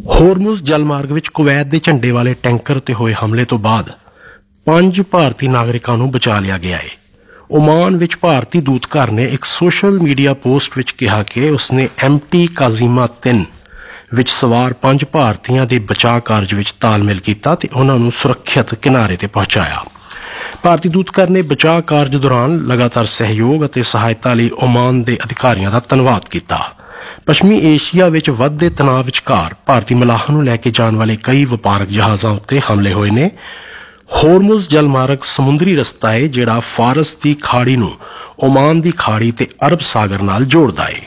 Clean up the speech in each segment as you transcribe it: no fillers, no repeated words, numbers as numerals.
ਹੋਰਮੁਜ਼ ਜਲਮਾਰਗ ਵਿੱਚ ਕੁਵੈਤ ਦੇ ਝੰਡੇ ਵਾਲੇ ਟੈਂਕਰ ਤੇ ਹੋਏ ਹਮਲੇ ਤੋਂ ਬਾਅਦ 5 ਭਾਰਤੀ ਨਾਗਰਿਕਾਂ ਨੂੰ ਬਚਾ ਲਿਆ ਗਿਆ ਹੈ। ਓਮਾਨ ਵਿੱਚ ਭਾਰਤੀ ਦੂਤਘਰ ਨੇ ਇੱਕ ਸੋਸ਼ਲ ਮੀਡੀਆ ਪੋਸਟ ਵਿੱਚ ਕਿਹਾ ਕਿ ਉਸਨੇ MT ਕਾਜ਼ੀਮਾ 3 ਵਿੱਚ ਸਵਾਰ 5 ਭਾਰਤੀਆਂ ਦੇ ਬਚਾਅ ਕਾਰਜ ਵਿੱਚ ਤਾਲਮੇਲ ਕੀਤਾ ਤੇ ਉਹਨਾਂ ਨੂੰ ਸੁਰੱਖਿਅਤ ਕਿਨਾਰੇ ਤੇ ਪਹੁੰਚਾਇਆ। ਭਾਰਤੀ ਦੂਤਘਰ ਨੇ ਬਚਾਅ ਕਾਰਜ ਦੌਰਾਨ ਲਗਾਤਾਰ ਸਹਿਯੋਗ ਅਤੇ ਸਹਾਇਤਾ ਲਈ ਓਮਾਨ ਦੇ ਅਧਿਕਾਰੀਆਂ ਦਾ ਧੰਨਵਾਦ ਕੀਤਾ। ਪੱਛਮੀ ਏਸ਼ੀਆ ਵਿੱਚ ਵੱਧਦੇ ਤਣਾਅ ਵਿਚਕਾਰ ਭਾਰਤੀ ਮਲਾਹਾਂ ਨੂੰ ਲੈ ਕੇ ਜਾਣ ਵਾਲੇ ਕਈ ਵਪਾਰਕ ਜਹਾਜ਼ਾਂ ਉੱਤੇ ਹਮਲੇ ਹੋਏ ਨੇ। ਹੋਰਮੁਜ਼ ਜਲਮਾਰਗ ਸਮੁੰਦਰੀ ਰਸਤਾ ਹੈ ਜਿਹੜਾ ਫਾਰਸ ਦੀ ਖਾੜੀ ਨੂੰ ਓਮਾਨ ਦੀ ਖਾੜੀ ਤੇ ਅਰਬ ਸਾਗਰ ਨਾਲ ਜੋੜਦਾ ਹੈ।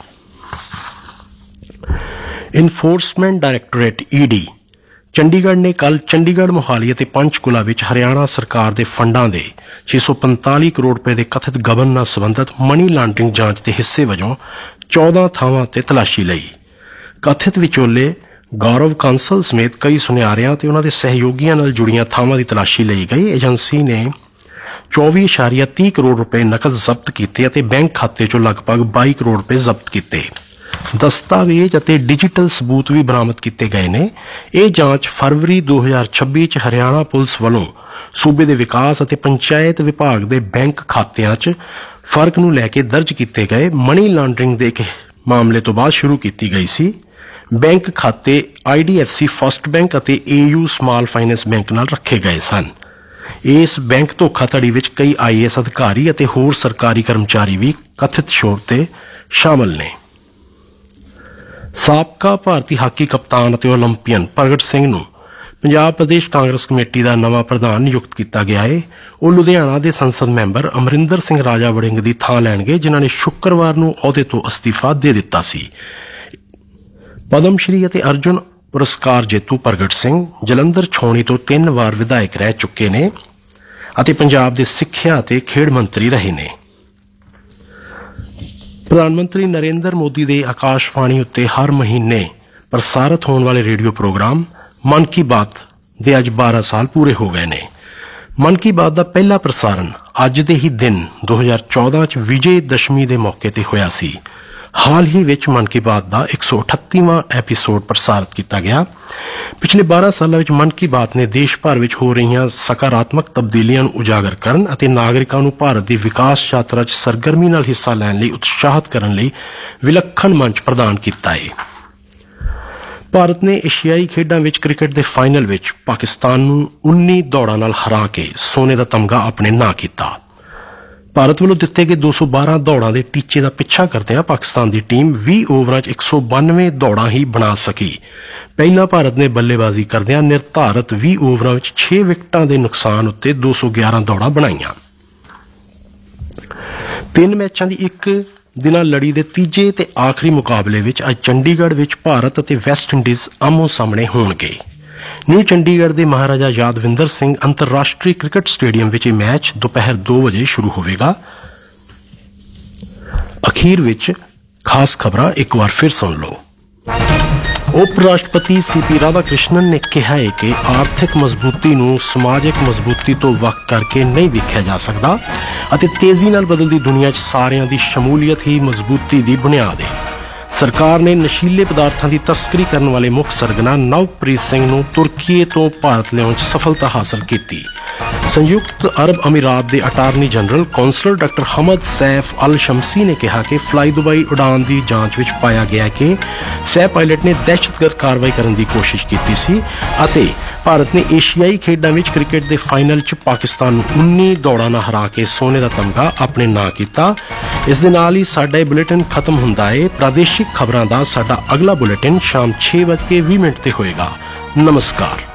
ਇਨਫੋਰਸਮੈਂਟ ਡਾਇਰੈਕਟੋਰੇਟ ED ਚੰਡੀਗੜ੍ਹ ਨੇ ਕੱਲ੍ਹ ਚੰਡੀਗੜ੍ਹ ਮੋਹਾਲੀ ਅਤੇ ਪੰਚਕੂਲਾ ਵਿੱਚ ਹਰਿਆਣਾ ਸਰਕਾਰ ਦੇ ਫੰਡਾਂ ਦੇ 645 ਕਰੋੜ ਰੁਪਏ ਦੇ ਕਥਿਤ ਗਬਨ ਨਾਲ ਸਬੰਧਤ ਮਨੀ ਲਾਂਡਰਿੰਗ ਜਾਂਚ ਦੇ ਹਿੱਸੇ ਵਜੋਂ 14 ਥਾਵਾਂ ਤੇ ਤਲਾਸ਼ੀ ਲਈ। ਕਥਿਤ ਵਿਚੋਲੇ ਗੌਰਵ ਕਾਂਸਲ ਸਮੇਤ ਕਈ ਸੁਨਿਆਰਿਆਂ ਤੇ ਉਹਨਾਂ ਦੇ ਸਹਿਯੋਗੀਆਂ ਨਾਲ ਜੁੜੀਆਂ ਥਾਵਾਂ ਦੀ ਤਲਾਸ਼ੀ ਲਈ ਗਈ। ਏਜੰਸੀ ਨੇ 24.30 ਕਰੋੜ ਰੁਪਏ ਨਕਦ ਜ਼ਬਤ ਕੀਤੇ ਅਤੇ ਬੈਂਕ ਖਾਤੇ ਚੋਂ ਲਗਭਗ 22 ਕਰੋੜ ਰੁਪਏ ਜ਼ਬਤ ਕੀਤੇ। ਦਸਤਾਵੇਜ਼ ਅਤੇ ਡਿਜੀਟਲ ਸਬੂਤ ਵੀ ਬਰਾਮਦ ਕੀਤੇ ਗਏ ਨੇ। ਇਹ ਜਾਂਚ ਫਰਵਰੀ 2026 ਚ ਹਰਿਆਣਾ ਪੁਲਿਸ ਵੱਲੋਂ ਸੂਬੇ ਦੇ ਵਿਕਾਸ ਅਤੇ ਪੰਚਾਇਤ ਵਿਭਾਗ ਦੇ ਬੈਂਕ ਖਾਤਿਆਂ 'ਚ ਫਰਕ ਨੂੰ ਲੈ ਕੇ ਦਰਜ ਕੀਤੇ ਗਏ ਮਨੀ ਲਾਂਡਰਿੰਗ ਦੇ ਇੱਕ ਮਾਮਲੇ ਤੋਂ ਬਾਅਦ ਸ਼ੁਰੂ ਕੀਤੀ ਗਈ ਸੀ। ਬੈਂਕ ਖਾਤੇ IDFC ਫਸਟ ਬੈਂਕ ਅਤੇ AU ਸਮਾਲ ਫਾਈਨੈਂਸ ਬੈਂਕ ਨਾਲ ਰੱਖੇ ਗਏ ਸਨ। ਇਸ ਬੈਂਕ ਧੋਖਾਧੜੀ ਵਿੱਚ ਕਈ IAS ਅਧਿਕਾਰੀ ਅਤੇ ਹੋਰ ਸਰਕਾਰੀ ਕਰਮਚਾਰੀ ਵੀ ਕਥਿਤ ਸ਼ੋਰ ਤੇ ਸ਼ਾਮਲ ਨੇ। ਸਾਬਕਾ ਭਾਰਤੀ ਹਾਕੀ ਕਪਤਾਨ ਅਤੇ ਓਲੰਪੀਅਨ ਪ੍ਰਗਟ ਸਿੰਘ ਨੂੰ ਪੰਜਾਬ ਪ੍ਰਦੇਸ਼ ਕਾਂਗਰਸ ਕਮੇਟੀ ਦਾ ਨਵਾਂ ਪ੍ਰਧਾਨ ਨਿਯੁਕਤ ਕੀਤਾ ਗਿਆ ਹੈ। ਉਹ ਲੁਧਿਆਣਾ ਦੇ ਸੰਸਦ ਮੈਂਬਰ ਅਮਰਿੰਦਰ ਸਿੰਘ ਰਾਜਾ ਵੜਿੰਗ ਦੀ ਥਾਂ ਲੈਣਗੇ, ਜਿਨ੍ਹਾਂ ਨੇ ਸ਼ੁੱਕਰਵਾਰ ਨੂੰ ਅਹੁਦੇ ਤੋਂ ਅਸਤੀਫਾ ਦੇ ਦਿੱਤਾ ਸੀ। ਪਦਮ ਸ਼੍ਰੀ ਅਤੇ ਅਰਜੁਨ ਪੁਰਸਕਾਰ ਜੇਤੂ ਪ੍ਰਗਟ ਸਿੰਘ ਜਲੰਧਰ ਛਾਉਣੀ ਤੋਂ 3 ਵਾਰ ਵਿਧਾਇਕ ਰਹਿ ਚੁੱਕੇ ਨੇ ਅਤੇ ਪੰਜਾਬ ਦੇ ਸਿੱਖਿਆ ਅਤੇ ਖੇਡ ਮੰਤਰੀ ਰਹੇ ਨੇ। ਪ੍ਰਧਾਨ ਮੰਤਰੀ ਨਰਿੰਦਰ ਮੋਦੀ ਦੇ ਆਕਾਸ਼ਵਾਣੀ ਉੱਤੇ ਹਰ ਮਹੀਨੇ ਪ੍ਰਸਾਰਿਤ ਹੋਣ ਵਾਲੇ ਰੇਡੀਓ ਪ੍ਰੋਗਰਾਮ ਮਨ ਕੀ ਬਾਤ ਦੇ ਅੱਜ 12 ਸਾਲ ਪੂਰੇ ਹੋ ਗਏ ਨੇ। ਮਨ ਕੀ ਬਾਤ ਦਾ ਪਹਿਲਾ ਪ੍ਰਸਾਰਣ ਅੱਜ ਦੇ ਹੀ ਦਿਨ 2014 ਚ ਵਿਜੇ ਦਸ਼ਮੀ ਦੇ ਮੌਕੇ ਤੇ ਹੋਇਆ ਸੀ। ਹਾਲ ਹੀ ਵਿੱਚ ਮਨ ਕੀ ਬਾਤ ਦਾ 138ਵਾਂ ਐਪੀਸੋਡ ਪ੍ਰਸਾਰਿਤ ਕੀਤਾ ਗਿਆ। ਪਿਛਲੇ 12 ਸਾਲਾਂ ਵਿੱਚ ਮਨ ਕੀ ਬਾਤ ਨੇ ਦੇਸ਼ ਭਰ ਵਿੱਚ ਹੋ ਰਹੀਆਂ ਸਕਾਰਾਤਮਕ ਤਬਦੀਲੀਆਂ ਨੂੰ ਉਜਾਗਰ ਕਰਨ ਅਤੇ ਨਾਗਰਿਕਾਂ ਨੂੰ ਭਾਰਤ ਦੀ ਵਿਕਾਸ ਯਾਤਰਾ 'ਚ ਸਰਗਰਮੀ ਨਾਲ ਹਿੱਸਾ ਲੈਣ ਲਈ ਉਤਸ਼ਾਹਿਤ ਕਰਨ ਲਈ ਵਿਲੱਖਣ ਮੰਚ ਪ੍ਰਦਾਨ ਕੀਤਾ ਹੈ। ਭਾਰਤ ਨੇ ਏਸ਼ੀਆਈ ਖੇਡਾਂ ਵਿੱਚ ਕ੍ਰਿਕਟ ਦੇ ਫਾਈਨਲ ਵਿੱਚ ਪਾਕਿਸਤਾਨ ਨੂੰ 19 ਦੌੜਾਂ ਨਾਲ ਹਰਾ ਕੇ ਸੋਨੇ ਦਾ ਤਮਗਾ ਆਪਣੇ ਨਾਂ ਕੀਤਾ। ਭਾਰਤ ਵੱਲੋਂ ਦਿੱਤੇ ਗਏ 212 ਦੌੜਾਂ ਦੇ ਟੀਚੇ ਦਾ ਪਿੱਛਾ ਕਰਦਿਆਂ ਪਾਕਿਸਤਾਨ ਦੀ ਟੀਮ 20 ਓਵਰਾਂ 'ਚ 192 ਦੌੜਾਂ ਹੀ ਬਣਾ ਸਕੀ। ਪਹਿਲਾਂ ਭਾਰਤ ਨੇ ਬੱਲੇਬਾਜ਼ੀ ਕਰਦਿਆਂ ਨਿਰਧਾਰਤ 20 ਓਵਰਾਂ ਵਿੱਚ 6 ਵਿਕਟਾਂ ਦੇ ਨੁਕਸਾਨ ਉੱਤੇ 211 ਦੌੜਾਂ ਬਣਾਈਆਂ। 3 ਮੈਚਾਂ ਦੀ ਇੱਕ ਦਿਨਾਂ ਲੜੀ ਦੇ ਤੀਜੇ ਤੇ ਆਖਰੀ ਮੁਕਾਬਲੇ ਵਿੱਚ ਅੱਜ ਚੰਡੀਗੜ੍ਹ ਵਿੱਚ ਭਾਰਤ ਅਤੇ ਵੈਸਟ ਇੰਡੀਜ਼ ਆਮੋ ਸਾਹਮਣੇ ਹੋਣਗੇ। ਨਿਊ ਚੰਡੀਗੜ੍ਹ ਦੇ ਮਹਾਰਾਜਾ ਯਾਦਵਿੰਦਰ ਸਿੰਘ ਅੰਤਰਰਾਸ਼ਟਰੀ ਕ੍ਰਿਕਟ ਸਟੇਡੀਅਮ ਵਿੱਚ ਇਹ ਮੈਚ ਦੁਪਹਿਰ 2 ਵਜੇ ਸ਼ੁਰੂ ਹੋਵੇਗਾ। ਅਖੀਰ ਵਿੱਚ ਖਾਸ ਖਬਰਾਂ ਇੱਕ ਵਾਰ ਫਿਰ ਸੁਣ ਲਓ। ਉਪ ਰਾਸ਼ਟਰਪਤੀ CP ਰਾਧਾਕ੍ਰਿਸ਼ਨਨ ਨੇ ਕਿਹਾ ਹੈ ਕਿ ਆਰਥਿਕ ਮਜ਼ਬੂਤੀ ਨੂੰ ਸਮਾਜਿਕ ਮਜ਼ਬੂਤੀ ਤੋਂ ਵੱਖ ਕਰਕੇ ਨਹੀਂ ਦੇਖਿਆ ਜਾ ਸਕਦਾ ਅਤੇ ਤੇਜ਼ੀ ਨਾਲ ਬਦਲਦੀ ਦੁਨੀਆ 'ਚ ਸਾਰਿਆਂ ਦੀ ਸ਼ਮੂਲੀਅਤ ਹੀ ਮਜ਼ਬੂਤੀ ਦੀ ਬੁਨਿਆਦ ਹੈ। ਸਰਕਾਰ ਨੇ ਨਸ਼ੀਲੇ ਪਦਾਰਥਾਂ ਦੀ ਤਸਕਰੀ ਕਰਨ ਵਾਲੇ ਮੁੱਖ ਸਰਗਨਾ ਨਵਪ੍ਰੀਤ ਸਿੰਘ ਨੂੰ ਤੁਰਕੀ ਤੋਂ ਭਾਰਤ ਲਿਆਉਣ 'ਚ ਸਫਲਤਾ ਹਾਸਲ ਕੀਤੀ। ਸੰਯੁਕਤ ਅਰਬ ਅਮੀਰਾਤ ਦੇ attorney general councillor doctor ਹਮਦ Saif ਅਲ ਸ਼ਮਸੀ ਨੇ ਕਿਹਾ ਕਿ ਫਲਾਈ ਦੁਬਈ ਉਡਾਨ ਦੀ ਜਾਂਚ ਵਿੱਚ ਪਾਇਆ ਗਿਆ ਕਿ ਸਹਿ ਪਾਇਲਟ ਨੇ ਦਹਿਸ਼ਤਗਰਦ ਕਾਰਵਾਈ ਕਰਨ ਦੀ ਕੋਸ਼ਿਸ਼ ਕੀਤੀ ਸੀ ਅਤੇ ਭਾਰਤ ਨੇ ਏਸ਼ੀਆਈ ਖੇਡਾਂ ਵਿੱਚ ਕ੍ਰਿਕਟ ਦੇ ਫਾਈਨਲ 'ਚ ਪਾਕਿਸਤਾਨ ਨੂੰ 19 ਦੌੜਾਂ ਨਾਲ ਹਰਾ ਕੇ ਸੋਨੇ ਦਾ ਤਮਗਾ ਆਪਣੇ ਨਾਂ ਕੀਤਾ। ਇਸ ਦੇ ਨਾਲ ਹੀ ਸਾਡਾ ਇਹ ਬੁਲੇਟਿਨ ਖਤਮ ਹੁੰਦਾ ਹੈ। ਪ੍ਰਾਦੇਸ਼ਿਕ ਖਬਰਾਂ ਦਾ ਸਾਡਾ ਅਗਲਾ ਬੁਲੇਟਿਨ ਸ਼ਾਮ 6:20 ਤੇ ਹੋਏਗਾ। ਨਮਸਕਾਰ।